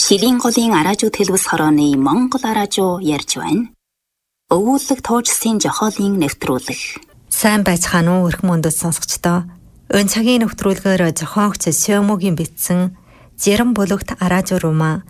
Шилийн голын араажуу төлөвс хорооны Монгол араажуу ярьж байна. Өвүүлэг туужсын жохоолын нэвтрүүлэг. Сайн байцгаана уу өрхмөн өндөд сонсогчдоо. Өн цагийн нэвтрүүлгээр зохиогч Сёмогийн бичсэн Жирэн бүлэгт араажуу румаа